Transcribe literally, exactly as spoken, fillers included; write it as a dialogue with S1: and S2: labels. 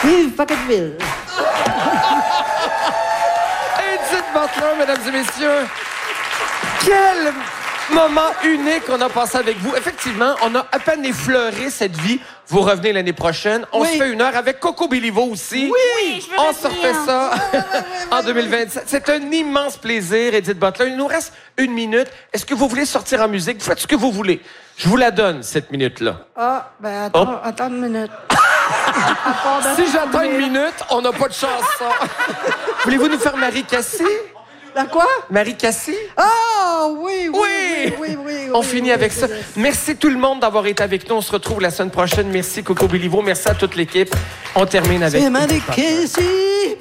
S1: Vive Pocketville!
S2: Edith Butler, mesdames et messieurs. Quel moment unique on a passé avec vous. Effectivement, on a à peine effleuré cette vie. Vous revenez l'année prochaine. On
S1: oui.
S2: se fait une heure avec Coco Béliveau aussi.
S1: Oui, oui je veux
S2: On se refait ça en deux mille vingt-sept. C'est un immense plaisir, Edith Butler. Il nous reste une minute. Est-ce que vous voulez sortir en musique? Vous faites ce que vous voulez. Je vous la donne, cette minute-là.
S1: Ah, ben attends, oh. attends une minute.
S2: Si j'attends une minute, on n'a pas de chance, ça. Voulez-vous nous faire Marie Cassé?
S1: La quoi?
S2: Marie Cassé?
S1: Ah, oui, oui,
S2: oui,
S1: oui, oui, oui, oui.
S2: On
S1: oui,
S2: finit
S1: oui,
S2: avec
S1: oui,
S2: ça.
S1: oui.
S2: Merci tout le monde d'avoir été avec nous. On se retrouve la semaine prochaine. Merci Coco Béliveau. Merci à toute l'équipe. On termine avec...
S1: C'est Marie Cassé.